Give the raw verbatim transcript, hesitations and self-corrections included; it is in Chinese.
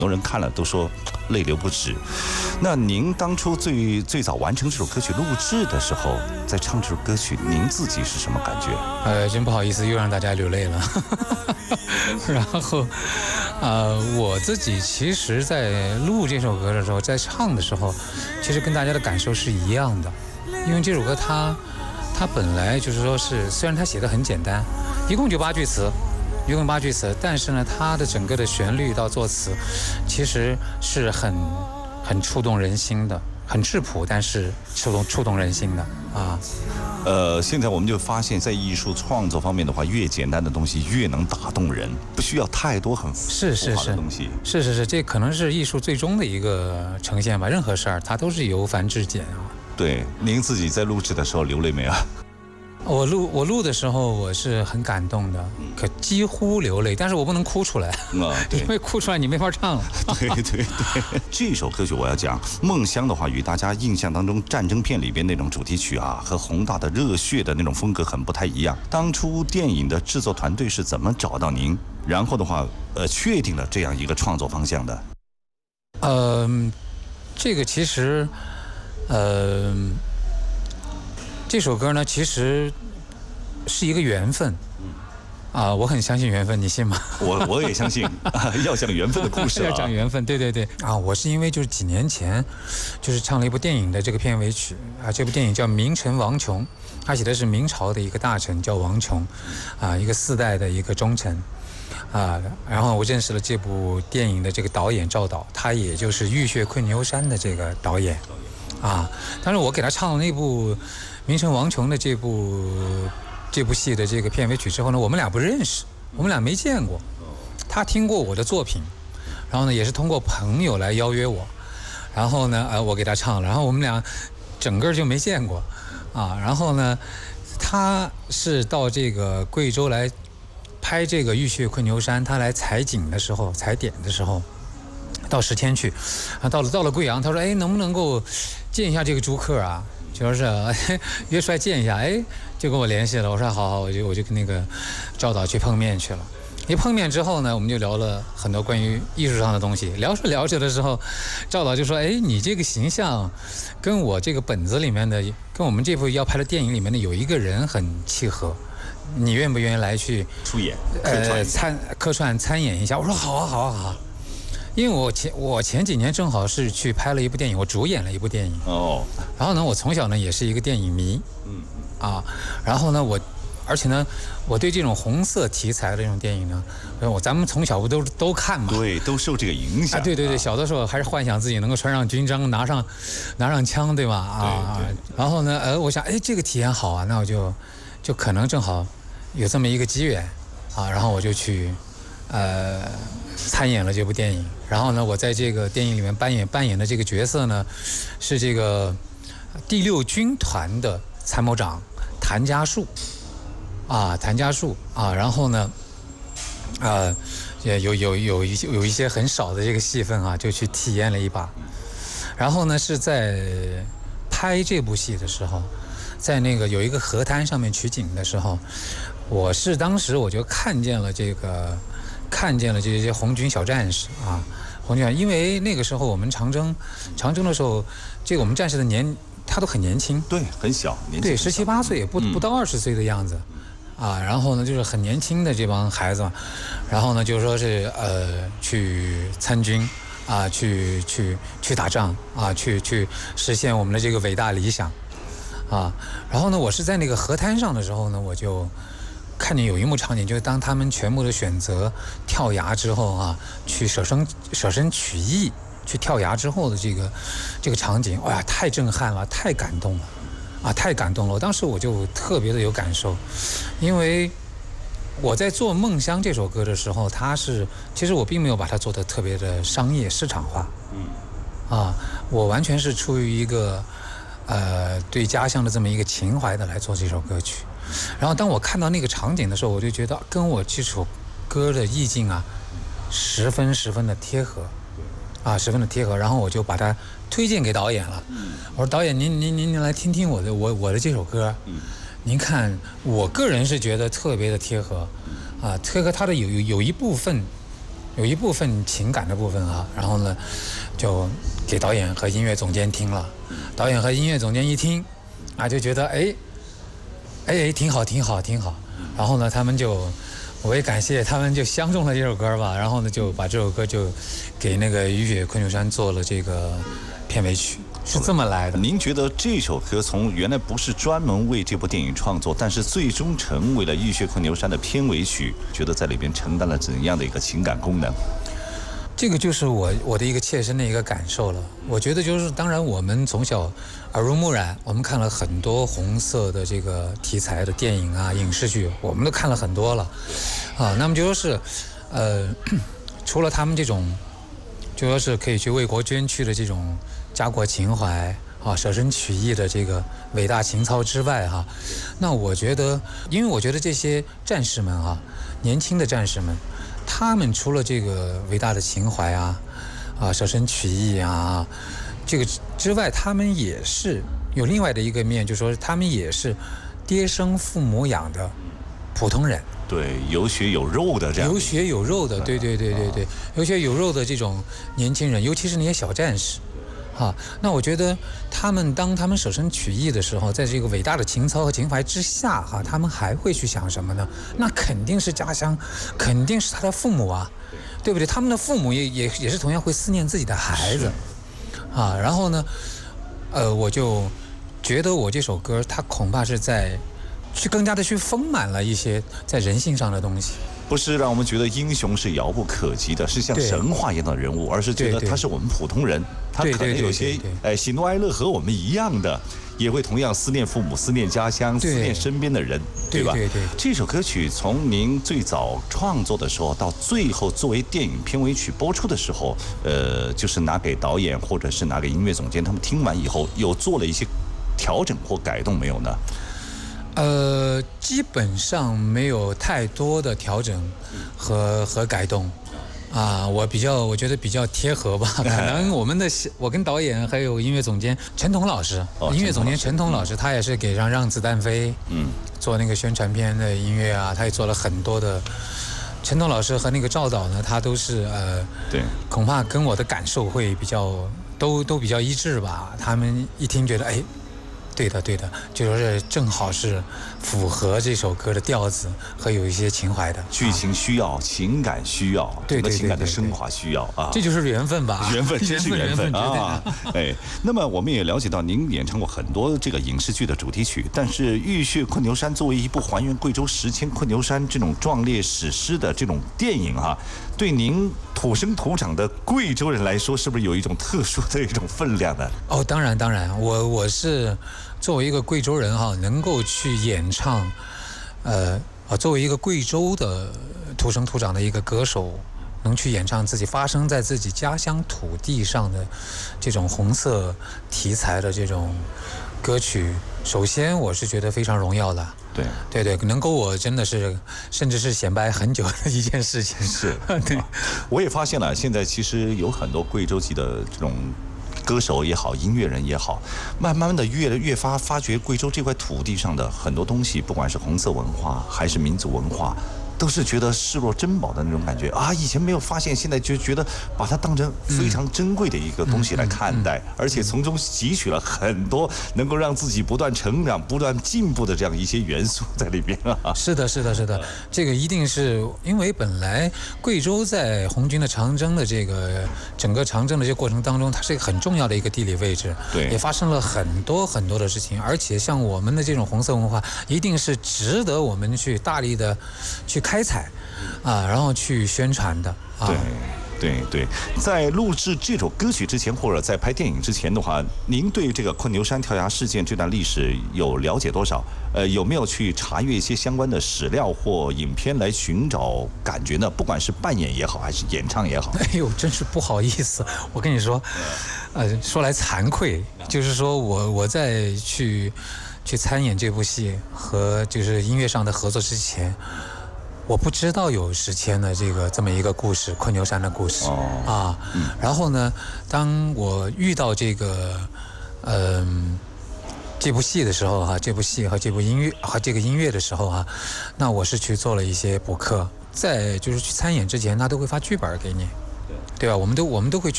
多人看了都说泪流不止。那您当初最最早完成这首歌曲录制的时候，在唱这首歌曲，您自己是什么感觉？ 呃，真不好意思，又让大家流泪了。然后，呃，我自己其实，在录这首歌的时候，在唱的时候，其实跟大家的感受是一样的，因为这首歌它它本来就是说是，虽然它写的很简单，一共就八句词。一共八句词，但是呢，它的整个的旋律到作词，其实是很很触动人心的，很质朴，但是触动触动人心的啊。 呃，现在我们就发现，在艺术创作方面的话，越简单的东西越能打动人，不需要太多很是是是东西。 是是是，这可能是艺术最终的一个呈现吧。任何事儿它都是由繁至简啊。 对，您自己在录制的时候流泪没有？ 我录我录的时候我是很感动的，可几乎流泪，但是我不能哭出来， 啊，对， 因为哭出来你没法唱了。 对对对，这首歌曲我要讲《梦乡》的话，与大家印象当中战争片里边那种主题曲啊，和宏大的热血的那种风格很不太一样。当初电影的制作团队是怎么找到您，然后的话，呃，确定了这样一个创作方向的？ 呃，这个其实，呃。这首歌呢，其实是一个缘分，啊，我很相信缘分，你信吗？ 我我也相信，啊、要讲缘分的故事、啊， 要讲缘分，对对对，啊，我是因为就是几年前，就是唱了一部电影的这个片尾曲，啊，这部电影叫《名臣王琼》，他写的是明朝的一个大臣叫王琼，啊，一个四代的一个忠臣，啊，然后我认识了这部电影的这个导演赵导，他也就是《浴血困牛山》的这个导演，啊，但是我给他唱了那部。名臣王琼的这部这部戏的这个片尾曲之后呢，我们俩不认识，我们俩没见过。他听过我的作品，然后呢，也是通过朋友来邀约我，然后呢，呃，我给他唱了，然后我们俩整个就没见过，啊，然后呢，他是到这个贵州来拍这个《浴血困牛山》，他来采景的时候，采点的时候，到十天去，啊，到了到了贵阳，他说，哎，能不能够见一下这个朱克啊？就是约出来见一下，哎，就跟我联系了。我说好好，我就我就跟那个赵导去碰面去了。一碰面之后呢，我们就聊了很多关于艺术上的东西。聊着聊着的时候，赵导就说：“哎，你这个形象跟我这个本子里面的，跟我们这部要拍的电影里面的有一个人很契合，你愿不愿意来去出演？ 呃，参客串参演一下？”我说：“好啊，好啊，好啊。”因为我前我前几年正好是去拍了一部电影，我主演了一部电影哦。然后呢，我从小呢也是一个电影迷，嗯啊，然后呢我，而且呢，我对这种红色题材的这种电影呢，我咱们从小不都都看嘛， 对，都受这个影响。 啊，对对对，小的时候还是幻想自己能够穿上军装，拿上拿上枪，对吧？啊， 对对。 然后呢，呃，我想，哎，这个体验好啊，那我就就可能正好有这么一个机缘啊，然后我就去呃参演了这部电影。然后呢，我在这个电影里面扮演扮演的这个角色呢，是这个第六军团的参谋长谭家树，啊，谭家树啊，然后呢，呃，也有有有一些有一些很少的这个戏份啊，就去体验了一把。然后呢，是在拍这部戏的时候，在那个有一个河滩上面取景的时候，我是当时我就看见了这个。看见了这些红军小战士啊，红军，因为那个时候我们长征，长征的时候，这个我们战士的年他都很年轻， 对，很小，年轻对，十七八岁，不不到二十岁的样子，啊，然后呢就是很年轻的这帮孩子嘛，然后呢就说是呃去参军啊，去去去打仗啊，去去实现我们的这个伟大理想啊，然后呢我是在那个河滩上的时候呢，我就。看见有一幕场景，就是当他们全部的选择跳崖之后啊，去舍身舍身取义，去跳崖之后的这个这个场景，哇，太震撼了，太感动了，啊，太感动了！我当时我就特别的有感受，因为我在做《梦乡》这首歌的时候，它是其实我并没有把它做得特别的商业市场化，嗯，啊，我完全是出于一个呃对家乡的这么一个情怀的来做这首歌曲。然后当我看到那个场景的时候，我就觉得跟我这首歌的意境啊，十分十分的贴合，啊，十分的贴合。然后我就把它推荐给导演了。我说导演，您您您您来听听我的我我的这首歌，您看，我个人是觉得特别的贴合，啊，贴合它的有有有一部分有一部分情感的部分啊，然后呢，就给导演和音乐总监听了，导演和音乐总监一听，啊，就觉得哎，哎哎，挺好，挺好，挺好。然后呢，他们就，我也感谢他们就相中了这首歌吧，然后呢，就把这首歌就给那个《雨雪昆牛山》做了这个片尾曲。是这么来的。 您觉得这首歌从原来不是专门为这部电影创作，但是最终成为了《浴血昆牛山》的片尾曲，觉得在里边承担了怎样的一个情感功能？ 这个就是我我的一个切身的一个感受了。我觉得就是，当然我们从小耳濡目染，我们看了很多红色的这个题材的电影啊、影视剧，我们都看了很多了，啊，那么就说是，呃，除了他们这种，就说是可以去为国捐躯的这种家国情怀啊、舍身取义的这个伟大情操之外哈、啊，那我觉得，因为我觉得这些战士们啊，年轻的战士们。他们除了这个伟大的情怀啊，啊舍身取义啊，这个之外，他们也是有另外的一个面，就是说他们也是爹生父母养的普通人。 对，有血有肉的这样。 有血有肉的，对对对对对，有血有肉的这种年轻人，尤其是那些小战士。啊，那我觉得他们当他们舍身取义的时候，在这个伟大的情操和情怀之下，哈、啊，他们还会去想什么呢？那肯定是家乡，肯定是他的父母啊，对不对？他们的父母也也也是同样会思念自己的孩子，啊，然后呢，呃，我就觉得我这首歌，它恐怕是在去更加的去丰满了一些在人性上的东西。 不是让我们觉得英雄是遥不可及的，是像神话一样的人物，而是觉得他是我们普通人，他可能有些哎喜怒哀乐和我们一样的，也会同样思念父母、思念家乡、思念身边的人，对吧？ 对对对。 这首歌曲从您最早创作的时候到最后作为电影片尾曲播出的时候，呃，就是拿给导演或者是拿给音乐总监，他们听完以后有做了一些调整或改动没有呢？ 呃，基本上没有太多的调整和和改动，啊，我比较我觉得比较贴合吧。可能我们的我跟导演还有音乐总监陈彤老师，哦、音乐总监陈彤老师，他也是给让让子弹飞，嗯，做那个宣传片的音乐啊，他也做了很多的。陈彤老师和那个赵导呢，他都是呃， 对， 恐怕跟我的感受会比较都都比较一致吧。他们一听觉得哎。对的，对的，就说是正好是符合这首歌的调子和有一些情怀的。 剧情需要，情感需要， 对对对， 情感的升华需要啊， 这就是缘分吧？ 缘分真是缘分啊！哎，那么我们也了解到，您演唱过很多这个影视剧的主题曲，但是《浴血昆牛山》作为一部还原贵州时迁昆牛山这种壮烈史诗的这种电影啊，对您土生土长的贵州人来说，是不是有一种特殊的一种分量呢？ 哦，当然当然，我我是。作为一个贵州人哈，能够去演唱，呃，啊，作为一个贵州的土生土长的一个歌手，能去演唱自己发生在自己家乡土地上的这种红色题材的这种歌曲，首先我是觉得非常荣耀的。 对对对，能够我真的是，甚至是显摆很久的一件事情。 是， 对， 我也发现了，现在其实有很多贵州籍的这种。歌手也好，音乐人也好，慢慢的越越发发掘贵州这块土地上的很多东西，不管是红色文化还是民族文化，都是觉得视若珍宝的那种感觉啊！以前没有发现，现在就觉得把它当成非常珍贵的一个东西来看待，嗯嗯嗯、而且从中汲取了很多能够让自己不断成长、不断进步的这样一些元素在里边啊！ 是的，是的，是的，这个一定是因为本来贵州在红军的长征的这个整个长征的这个过程当中，它是一个很重要的一个地理位置， 对， 也发生了很多很多的事情，而且像我们的这种红色文化，一定是值得我们去大力的去看。开采啊，然后去宣传的啊。 对对对，在录制这首歌曲之前，或者在拍电影之前的话，您对这个昆牛山跳崖事件这段历史有了解多少？呃，有没有去查阅一些相关的史料或影片来寻找感觉呢？不管是扮演也好，还是演唱也好。 哎呦，真是不好意思，我跟你说，呃，说来惭愧，就是说我我在去去参演这部戏和就是音乐上的合作之前。我不知道有时迁的这个这么一个故事，昆牛山的故事、哦、啊、嗯。然后呢，当我遇到这个，嗯、呃，这部戏的时候哈、啊，这部戏和这部音乐和这个音乐的时候哈、啊，那我是去做了一些补课， 在就是去参演之前，他都会发剧本给你，对吧？我们都我们都会去。